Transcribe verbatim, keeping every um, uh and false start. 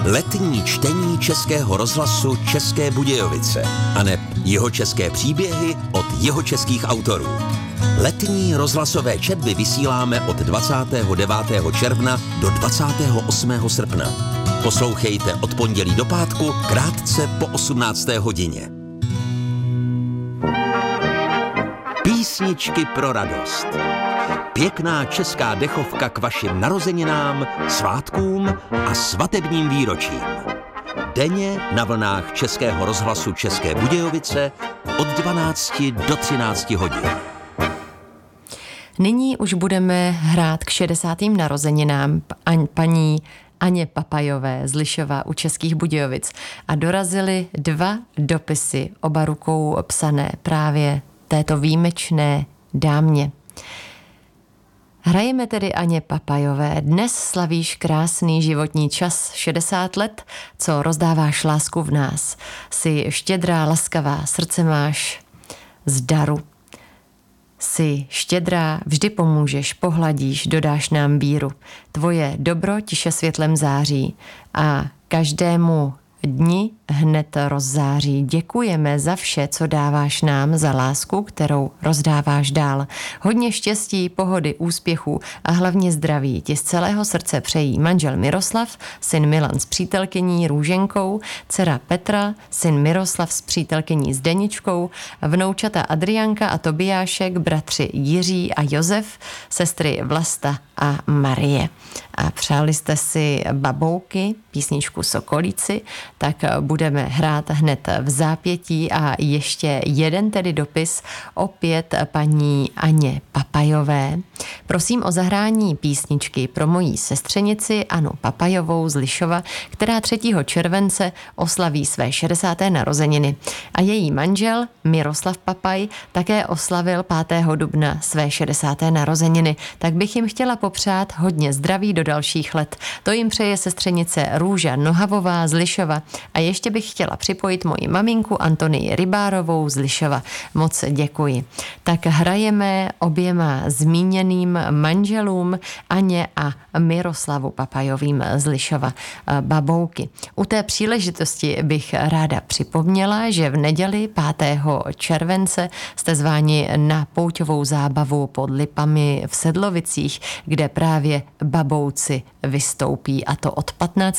Letní čtení Českého rozhlasu České Budějovice aneb jihočeské příběhy od jihočeských autorů. Letní rozhlasové četby vysíláme od dvacátého devátého června do dvacátého osmého srpna. Poslouchejte od pondělí do pátku krátce po osmnácté hodině. Písničky pro radost. Pěkná česká dechovka k vašim narozeninám, svátkům a svatebním výročím. Denně na vlnách Českého rozhlasu České Budějovice od dvanácti do třinácti hodin. Nyní už budeme hrát k šedesátým narozeninám paní Aně Papajové z Lišova u Českých Budějovic a dorazily dva dopisy, oba rukou psané právě této výjimečné dámě. Hrajeme tedy Aně Papajové. Dnes slavíš krásný životní čas, šedesát let, co rozdáváš lásku v nás. Jsi štědrá, laskavá, srdce máš z daru. Jsi štědrá, vždy pomůžeš, pohladíš, dodáš nám víru. Tvoje dobro tiše světlem září a každému dni hned rozzáří. Děkujeme za vše, co dáváš nám, za lásku, kterou rozdáváš dál. Hodně štěstí, pohody, úspěchů a hlavně zdraví ti z celého srdce přejí manžel Miroslav, syn Milan s přítelkyní Růženkou, dcera Petra, syn Miroslav s přítelkyní Zdeničkou, vnoučata Adrianka a Tobiášek, bratři Jiří a Josef, sestry Vlasta a Marie. A přáli jste si Babouky, písničku Sokolíci, tak budeme hrát hned v zápětí a ještě jeden tedy dopis opět paní Aně Papajové. Prosím o zahrání písničky pro mojí sestřenici Anu Papajovou z Lišova, která třetího července oslaví své šedesáté narozeniny. A její manžel Miroslav Papaj také oslavil pátého dubna své šedesáté narozeniny. Tak bych jim chtěla popřát hodně zdraví do dalších let. To jim přeje sestřenice Růža Nohavová z Lišova. A ještě bych chtěla připojit moji maminku Antonii Rybárovou z Lišova. Moc děkuji. Tak hrajeme oběma zmíněným manželům Aně a Miroslavu Papajovým z Lišova Babouky. U té příležitosti bych ráda připomněla, že v neděli pátého července jste zváni na pouťovou zábavu pod Lipami v Sedlovicích, kde právě Babouci vystoupí, a to od patnácti